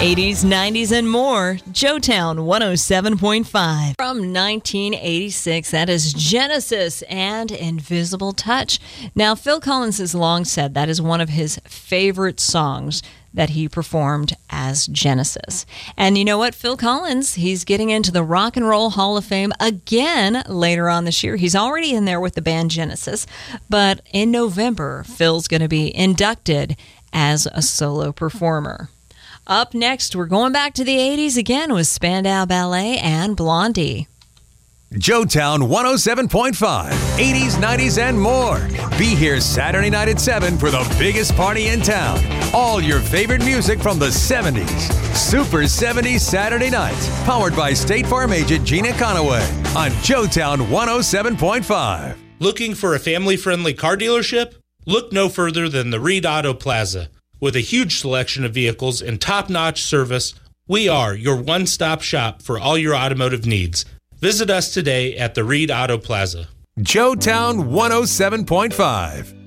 80s, 90s, and more. Joetown 107.5. From 1986, that is Genesis and Invisible Touch. Now, Phil Collins has long said that is one of his favorite songs that he performed as Genesis. And you know what? Phil Collins, he's getting into the Rock and Roll Hall of Fame again later on this year. He's already in there with the band Genesis, but in November, Phil's going to be inducted as a solo performer. Up next, we're going back to the 80s again with Spandau Ballet and Blondie. Joetown 107.5, 80s, 90s, and more. Be here Saturday night at 7 for the biggest party in town. All your favorite music from the 70s. Super 70s Saturday nights. Powered by State Farm agent Gina Conaway on Joetown 107.5. Looking for a family-friendly car dealership? Look no further than the Reed Auto Plaza. With a huge selection of vehicles and top-notch service, we are your one-stop shop for all your automotive needs. Visit us today at the Reed Auto Plaza. Joetown 107.5.